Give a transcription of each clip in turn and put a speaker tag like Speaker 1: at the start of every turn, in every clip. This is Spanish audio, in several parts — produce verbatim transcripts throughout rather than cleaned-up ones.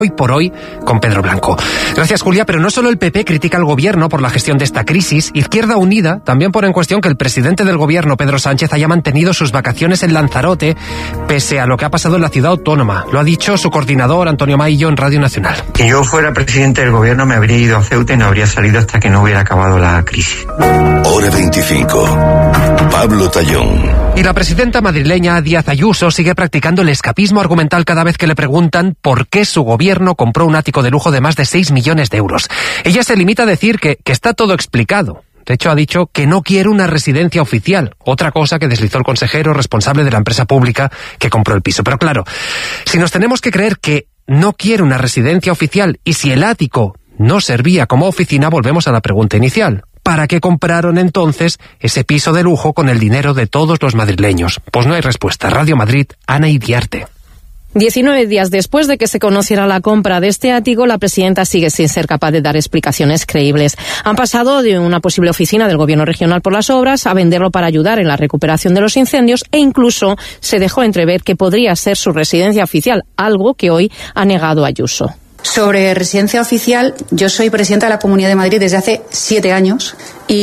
Speaker 1: Hoy por hoy con Pedro Blanco. Gracias, Julia, pero no solo el P P critica al gobierno por la gestión de esta crisis. Izquierda Unida también pone en cuestión que el presidente del gobierno, Pedro Sánchez, haya mantenido sus vacaciones en Lanzarote pese a lo que ha pasado en la ciudad autónoma. Lo ha dicho su coordinador, Antonio Maillo, en Radio Nacional.
Speaker 2: Si yo fuera presidente del gobierno me habría ido a Ceuta y no habría salido hasta que no hubiera acabado la crisis.
Speaker 3: Hora veinticinco. Pablo Tallón.
Speaker 1: Y la presidenta madrileña Díaz Ayuso sigue practicando el escapismo argumental cada vez que le preguntan por qué su gobierno compró un ático de lujo de más de seis millones de euros. Ella se limita a decir que, que está todo explicado. De hecho, ha dicho que no quiere una residencia oficial, otra cosa que deslizó el consejero responsable de la empresa pública que compró el piso. Pero claro, si nos tenemos que creer que no quiere una residencia oficial y si el ático no servía como oficina, volvemos a la pregunta inicial. ¿Para qué compraron entonces ese piso de lujo con el dinero de todos los madrileños? Pues no hay respuesta. Radio Madrid, Ana Idiarte.
Speaker 4: diecinueve días después de que se conociera la compra de este ático, la presidenta sigue sin ser capaz de dar explicaciones creíbles. Han pasado de una posible oficina del gobierno regional por las obras a venderlo para ayudar en la recuperación de los incendios e incluso se dejó entrever que podría ser su residencia oficial, algo que hoy ha negado Ayuso.
Speaker 5: Sobre residencia oficial, yo soy presidenta de la Comunidad de Madrid desde hace siete años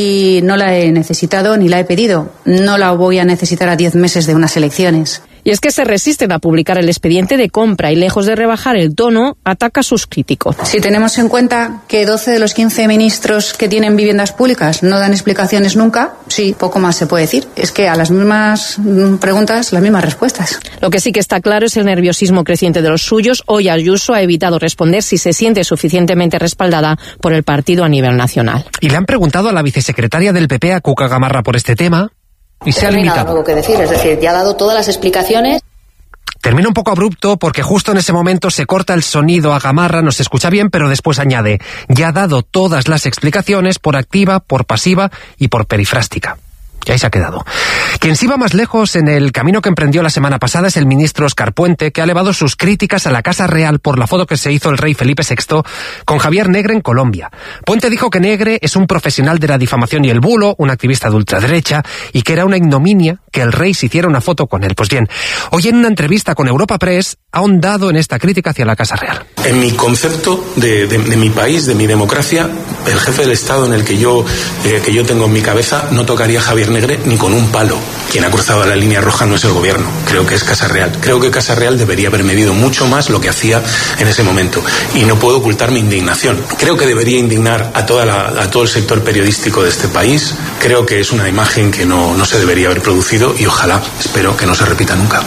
Speaker 5: y no la he necesitado ni la he pedido. No la voy a necesitar a diez meses de unas elecciones.
Speaker 4: Y es que se resisten a publicar el expediente de compra y, lejos de rebajar el tono, ataca a sus críticos.
Speaker 5: Si tenemos en cuenta que doce de los quince ministros que tienen viviendas públicas no dan explicaciones nunca, sí, poco más se puede decir. Es que a las mismas preguntas, las mismas respuestas.
Speaker 4: Lo que sí que está claro es el nerviosismo creciente de los suyos. Hoy Ayuso ha evitado responder si se siente suficientemente respaldada por el partido a nivel nacional.
Speaker 1: Y le han preguntado a la vicesecretaria del P P, a Cuca Gamarra, por este tema. Y se ha limitado.
Speaker 6: No hay nada nuevo que decir, es decir, ya ha dado todas las explicaciones.
Speaker 1: Termina un poco abrupto porque justo en ese momento se corta el sonido a Gamarra, no se escucha bien, pero después añade, ya ha dado todas las explicaciones por activa, por pasiva y por perifrástica. Y ahí se ha quedado. Quien sí va más lejos en el camino que emprendió la semana pasada es el ministro Óscar Puente, que ha elevado sus críticas a la Casa Real por la foto que se hizo el rey Felipe sexto con Javier Negre en Colombia. Puente dijo que Negre es un profesional de la difamación y el bulo, un activista de ultraderecha, y que era una ignominia que el rey se hiciera una foto con él. Pues bien, hoy en una entrevista con Europa Press ha ahondado en esta crítica hacia la Casa Real.
Speaker 7: En mi concepto de, de, de mi país, de mi democracia, el jefe del Estado en el que yo, eh, que yo tengo en mi cabeza no tocaría a Javier Negre ni con un palo. Quien ha cruzado la línea roja no es el gobierno, creo que es Casa Real. Creo que Casa Real debería haber medido mucho más lo que hacía en ese momento. Y no puedo ocultar mi indignación. Creo que debería indignar a, toda la, a todo el sector periodístico de este país. Creo que es una imagen que no, no se debería haber producido y ojalá, espero que no se repita nunca.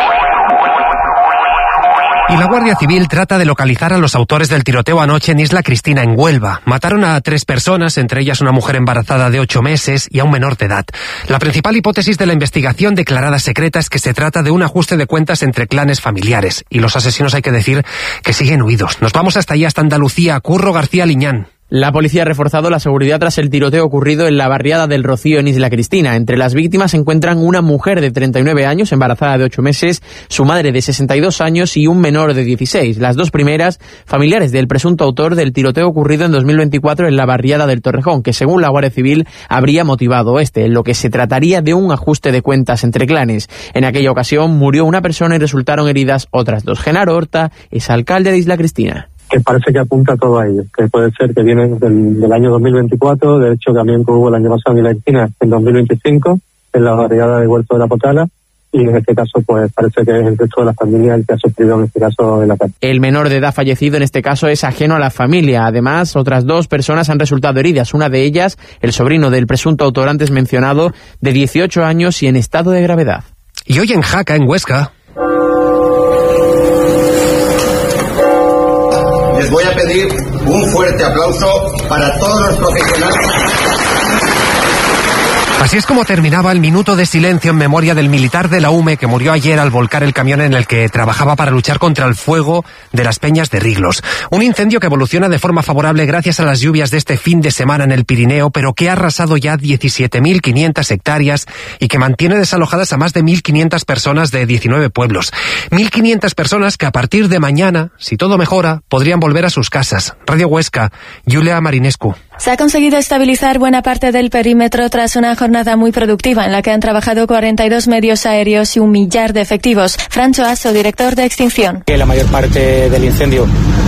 Speaker 1: Y la Guardia Civil trata de localizar a los autores del tiroteo anoche en Isla Cristina, en Huelva. Mataron a tres personas, entre ellas una mujer embarazada de ocho meses y a un menor de edad. La principal hipótesis de la investigación, declarada secreta, es que se trata de un ajuste de cuentas entre clanes familiares. Y los asesinos, hay que decir, que siguen huidos. Nos vamos hasta allí, hasta Andalucía. Curro García Liñán.
Speaker 8: La policía ha reforzado la seguridad tras el tiroteo ocurrido en la barriada del Rocío en Isla Cristina. Entre las víctimas se encuentran una mujer de treinta y nueve años, embarazada de ocho meses, su madre de sesenta y dos años y un menor de dieciséis. Las dos primeras, familiares del presunto autor del tiroteo ocurrido en dos mil veinticuatro en la barriada del Torrejón, que según la Guardia Civil habría motivado este, en lo que se trataría de un ajuste de cuentas entre clanes. En aquella ocasión murió una persona y resultaron heridas otras dos. Genaro Horta es alcalde de Isla Cristina.
Speaker 9: Que parece que apunta todo a ello, que puede ser que viene del, del año dos mil veinticuatro, de hecho también hubo el año pasado en la Cristina en dos mil veinticinco, en la barriada de Huerto de la Potala, y en este caso pues parece que es el resto de la familia el que ha sufrido en este caso el ataque.
Speaker 8: El menor de edad fallecido en este caso es ajeno a la familia. Además, otras dos personas han resultado heridas, una de ellas el sobrino del presunto autor antes mencionado, de dieciocho años y en estado de gravedad.
Speaker 1: Y hoy en Jaca, en Huesca,
Speaker 10: les voy a pedir un fuerte aplauso para todos los profesionales.
Speaker 1: Así es como terminaba el minuto de silencio en memoria del militar de la U M E que murió ayer al volcar el camión en el que trabajaba para luchar contra el fuego de las peñas de Riglos. Un incendio que evoluciona de forma favorable gracias a las lluvias de este fin de semana en el Pirineo, pero que ha arrasado ya diecisiete mil quinientas hectáreas y que mantiene desalojadas a más de mil quinientas personas de diecinueve pueblos. mil quinientas personas que a partir de mañana, si todo mejora, podrían volver a sus casas. Radio Huesca, Julia Marinescu.
Speaker 11: Se ha conseguido estabilizar buena parte del perímetro tras una jornada muy productiva en la que han trabajado cuarenta y dos medios aéreos y un millar de efectivos. Francho Asso, director de extinción.
Speaker 12: La mayor parte del incendio